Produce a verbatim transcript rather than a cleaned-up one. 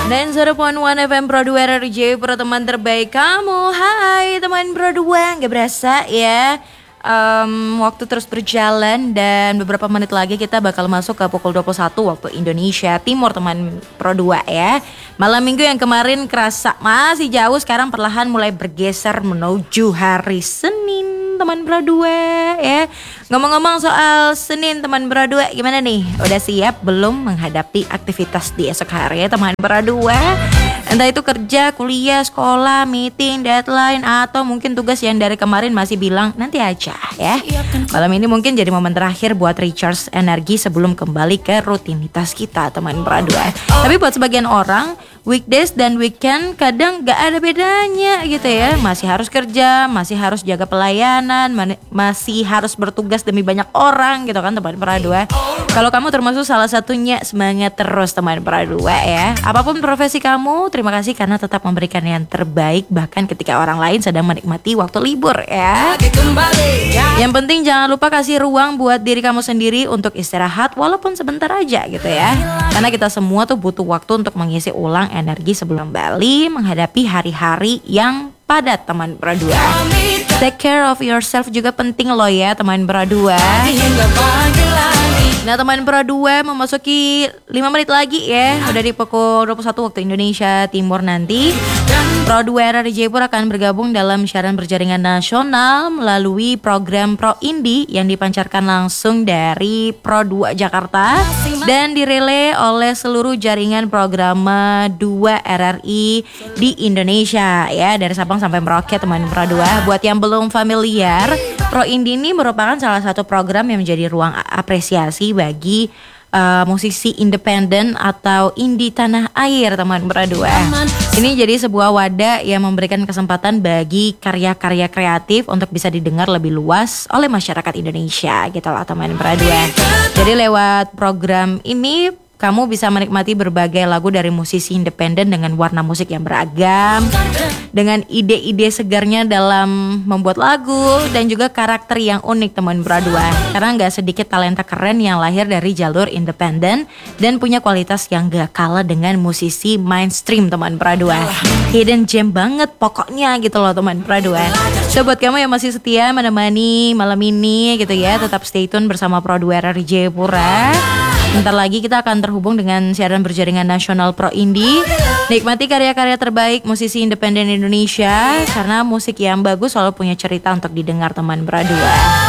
Dan satu koma satu F M Pro dua R R J Pro, teman terbaik kamu. Hai teman Pro dua, gak berasa ya, um, waktu terus berjalan dan beberapa menit lagi kita bakal masuk ke pukul dua puluh satu waktu Indonesia Timur teman Pro dua ya. Malam minggu yang kemarin kerasa masih jauh, sekarang perlahan mulai bergeser menuju hari Senin teman Pro dua ya. Ngomong-ngomong soal Senin teman Pro dua, gimana nih? Udah siap belum menghadapi aktivitas di esok hari ya teman Pro dua? Entah itu kerja, kuliah, sekolah, meeting, deadline, atau mungkin tugas yang dari kemarin masih bilang nanti aja ya. Malam ini mungkin jadi momen terakhir buat recharge energi sebelum kembali ke rutinitas kita teman Pro dua. Tapi buat sebagian orang, weekdays dan weekend kadang gak ada bedanya gitu ya. Masih harus kerja, masih harus jaga pelayanan, man- masih harus bertugas demi banyak orang gitu kan teman Pro dua. Kalau kamu termasuk salah satunya, semangat terus teman Pro dua ya. Apapun profesi kamu, terima kasih karena tetap memberikan yang terbaik bahkan ketika orang lain sedang menikmati waktu libur ya. Yang penting jangan lupa kasih ruang buat diri kamu sendiri untuk istirahat walaupun sebentar aja gitu ya. Karena kita semua tuh butuh waktu untuk mengisi ulang energi sebelum kembali menghadapi hari-hari yang padat teman Pro dua. Take care of yourself juga penting loh ya teman Pro dua. Nah teman Pro dua memasuki lima menit lagi ya, udah di pukul dua puluh satu waktu Indonesia Timur nanti. Pro dua R R J Pur akan bergabung dalam siaran berjaringan nasional melalui program Pro Indie yang dipancarkan langsung dari Pro dua Jakarta dan direlay oleh seluruh jaringan program dua R R I di Indonesia ya, dari Sabang sampai Merauke teman Pro dua. Buat yang belum familiar, Pro Indie ini merupakan salah satu program yang menjadi ruang apresiasi bagi uh, musisi independen atau indie tanah air teman Pro dua. Ini jadi sebuah wadah yang memberikan kesempatan bagi karya-karya kreatif untuk bisa didengar lebih luas oleh masyarakat Indonesia gitu lah teman Pro dua. Jadi lewat program ini kamu bisa menikmati berbagai lagu dari musisi independen dengan warna musik yang beragam, dengan ide-ide segarnya dalam membuat lagu dan juga karakter yang unik teman Pro dua. Karena gak sedikit talenta keren yang lahir dari jalur independen dan punya kualitas yang gak kalah dengan musisi mainstream teman Pro dua. Hidden gem banget pokoknya gitu loh teman Pro dua. So buat kamu yang masih setia menemani malam ini gitu ya, tetap stay tune bersama Pro dua R R J Pura. Bentar lagi kita akan terhubung dengan siaran berjaringan nasional Pro Indie. Nikmati karya-karya terbaik musisi independen Indonesia, karena musik yang bagus selalu punya cerita untuk didengar teman Pro dua.